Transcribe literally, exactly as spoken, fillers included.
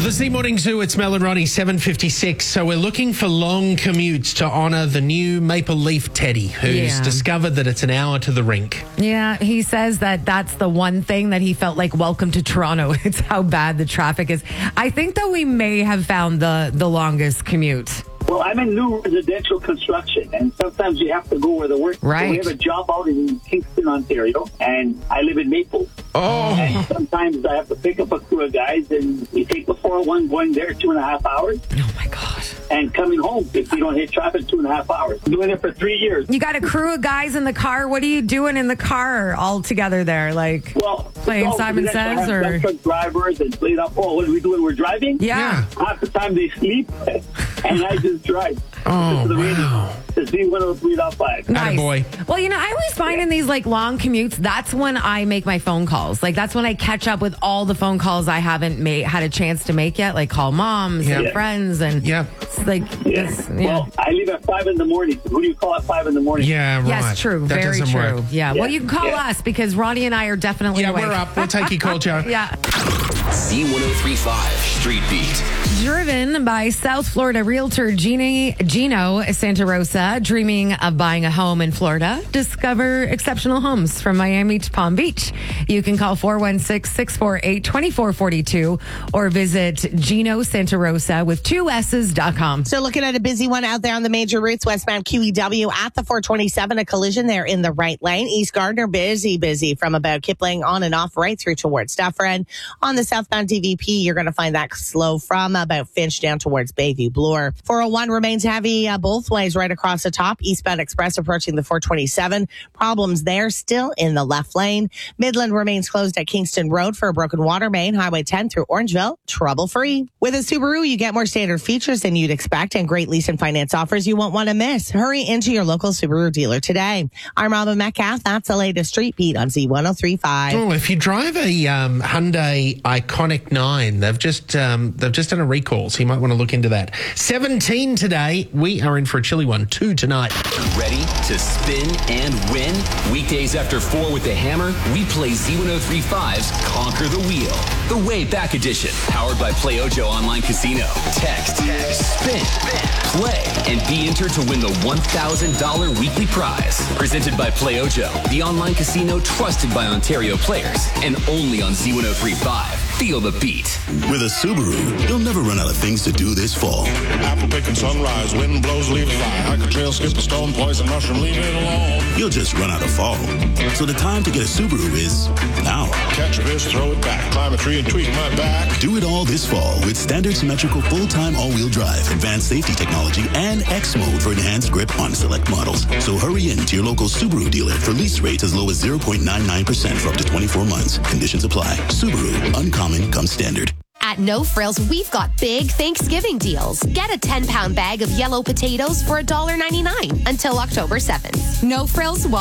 The Z Morning Zoo, it's Mel and Ronnie, seven fifty-six. So we're looking for long commutes to honour the new Maple Leaf Teddy, who's Yeah. discovered that it's an hour to the rink. Yeah, he says that that's the one thing that he felt like welcome to Toronto. It's how bad the traffic is. I think that we may have found the, the longest commute. Well, I'm in new residential construction, and sometimes you have to go where the work. Right. So we have a job out in Kingston, Ontario, and I live in Maple. Oh. And sometimes I have to pick up a crew of guys, and we take the four oh one going there two and a half hours, Oh, my God. and coming home if we don't hit traffic two and a half hours. I'm doing it for three years. You got a crew of guys in the car. What are you doing in the car all together there? Like, Well, Playing it's all Simon residential. Says, I have or- dump truck drivers and played up. Oh, what are we doing? We're driving. yeah. Half the time they sleep, and I just drive. Oh, to the radio. wow. To Z one oh three point five. Nice. Attaboy. Well, you know, I always find in these like long commutes, that's when I make my phone calls. Like that's when I catch up with all the phone calls I haven't made had a chance to make yet. Like call moms Yeah. and Yeah. friends and Yeah. it's like Yeah. this- yeah. Well, I leave at five in the morning. Who do you call at five in the morning? Yeah, right. Yes, true. That Very doesn't true. work. Yeah. Well, Yeah. you can call Yeah. us because Ronnie and I are definitely Yeah, awake. we're up. We'll take your call, Joe. Yeah. Z one oh three point five Street Beat. Driven by South Florida realtor Genie, Gino Santa Rosa, dreaming of buying a home in Florida. Discover exceptional homes from Miami to Palm Beach. You can call four one six, six four eight, two four four two or visit Gino Santa Rosa with two S's dot com. So looking at a busy one out there on the major routes, westbound Q E W at the four twenty-seven, a collision there in the right lane. East Gardner, busy, busy from about Kipling on and off right through towards Dufferin. On the southbound D V P, you're going to find that slow from about Finch down towards Bayview Bloor. four oh one remains heavy uh, both ways right across the top. Eastbound Express approaching the four twenty-seven. Problems there still in the left lane. Midland remains closed at Kingston Road for a broken water main. Highway ten through Orangeville, trouble free. With a Subaru, you get more standard features than you'd expect and great lease and finance offers you won't want to miss. Hurry into your local Subaru dealer today. I'm Robin Metcalf. That's the latest Street Beat on Z one oh three point five. Oh, if you drive a um, Hyundai Iconic nine, they've just um, they've just done a recall, so you might want to look into that. seventeen today. We are in for a chilly one. Two tonight. Ready to spin and win? Weekdays after four with the Hammer, we play Z one oh three point five's Conquer the Wheel. The Way Back Edition, powered by PlayOjo Online Casino. Text, spin, play, and be entered to win the one thousand dollars weekly prize. Presented by PlayOjo, the online casino trusted by Ontario players, and only on Z one oh three point five. Feel the beat. With a Subaru, you'll never run out of things to do this fall. Apple picking sunrise, wind blows, leaves fly. Hike a trail, skip a stone, poison mushroom, leave it alone. You'll just run out of fall. So the time to get a Subaru is now. Catch a fish, throw it back, climb a tree and tweak my back. Do it all this fall with standard symmetrical full-time all-wheel drive, advanced safety technology, and X mode for enhanced grip on select models. So hurry in to your local Subaru dealer for lease rates as low as zero point nine nine percent for up to twenty-four months. Conditions apply. Subaru, uncommon comes standard. At No Frills, we've got big Thanksgiving deals. Get a ten pound bag of yellow potatoes for one dollar ninety-nine until October seventh. No Frills.